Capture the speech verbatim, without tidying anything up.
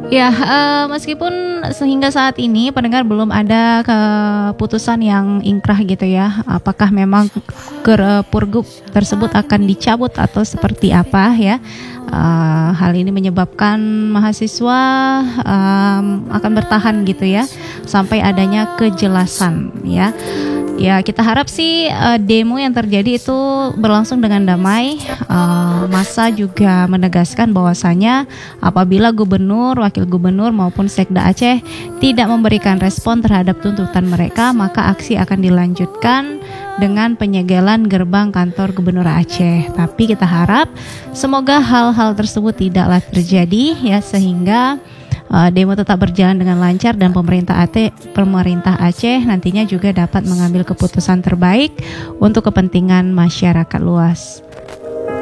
Ya, uh, meskipun sehingga saat ini pendengar belum ada keputusan yang ingkrah gitu ya, apakah memang ker- Pergub tersebut akan dicabut atau seperti apa ya? Uh, hal ini menyebabkan mahasiswa um, akan bertahan gitu ya, sampai adanya kejelasan ya. Ya, kita harap sih uh, demo yang terjadi itu berlangsung dengan damai. Uh, massa juga menegaskan bahwasanya apabila gubernur, wakil gubernur maupun Sekda Aceh tidak memberikan respon terhadap tuntutan mereka, maka aksi akan dilanjutkan dengan penyegelan gerbang kantor Gubernur Aceh. Tapi kita harap semoga hal-hal tersebut tidaklah terjadi ya, sehingga Uh, demo tetap berjalan dengan lancar dan pemerintah Aceh, pemerintah Aceh nantinya juga dapat mengambil keputusan terbaik untuk kepentingan masyarakat luas.